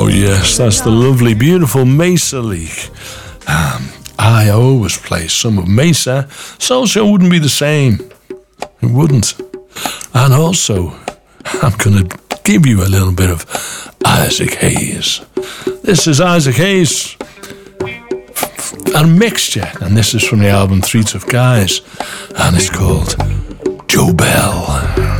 Yes, that's the lovely, beautiful Mesa League. I always play some of Mesa, so it wouldn't be the same. It wouldn't. And also, I'm going to give you a little bit of Isaac Hayes. This is Isaac Hayes, a mixture, and this is from the album Three Tough Guys, and it's called Joe Bell.